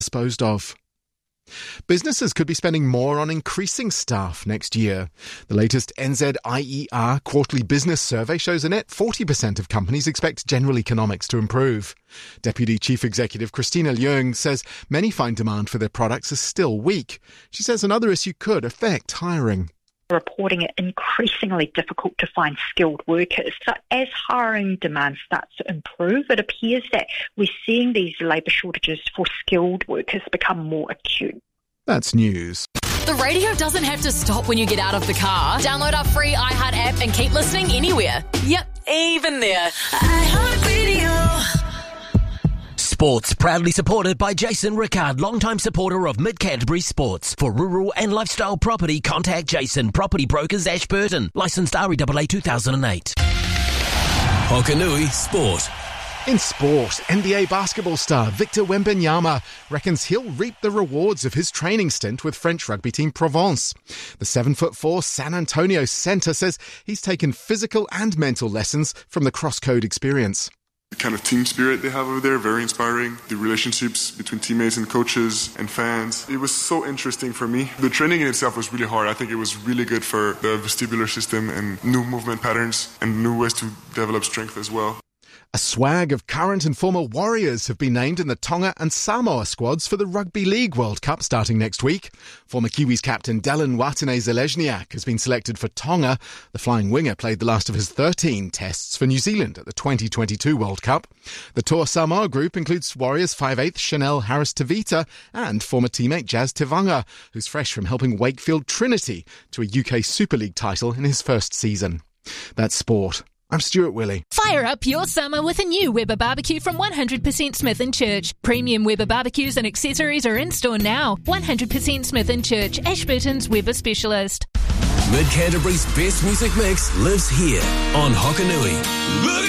disposed of. Businesses could be spending more on increasing staff next year. The latest NZIER quarterly business survey shows a net 40% of companies expect general economics to improve. Deputy Chief Executive Christina Leung says many find demand for their products is still weak. She says another issue could affect hiring. Reporting it increasingly difficult to find skilled workers. So as hiring demand starts to improve, it appears that we're seeing these labour shortages for skilled workers become more acute. That's news. The radio doesn't have to stop when you get out of the car. Download our free iHeart app and keep listening anywhere. Yep, even there. iHeartRadio. Sports, proudly supported by Jason Rickard, longtime supporter of Mid-Canterbury Sports. For rural and lifestyle property, contact Jason, Property Brokers, Ashburton. Licensed REAA 2008. Hokanui Sport. In sport, NBA basketball star Victor Wembanyama reckons he'll reap the rewards of his training stint with French rugby team Provence. The 7'4" San Antonio centre says he's taken physical and mental lessons from the cross-code experience. The kind of team spirit they have over there, very inspiring. The relationships between teammates and coaches and fans. It was so interesting for me. The training in itself was really hard. I think it was really good for the vestibular system and new movement patterns and new ways to develop strength as well. A swag of current and former Warriors have been named in the Tonga and Samoa squads for the Rugby League World Cup starting next week. Former Kiwis captain Dallin Watene-Zelezniak has been selected for Tonga. The flying winger played the last of his 13 tests for New Zealand at the 2022 World Cup. The Toa Samoa group includes Warriors 5'8" Chanel Harris-Tavita and former teammate Jazz Tivanga, who's fresh from helping Wakefield Trinity to a UK Super League title in his first season. That's sport. I'm Stuart Willey. Fire up your summer with a new Weber barbecue from 100% Smith & Church. Premium Weber barbecues and accessories are in store now. 100% Smith & Church, Ashburton's Weber specialist. Mid-Canterbury's best music mix lives here on Hokanui.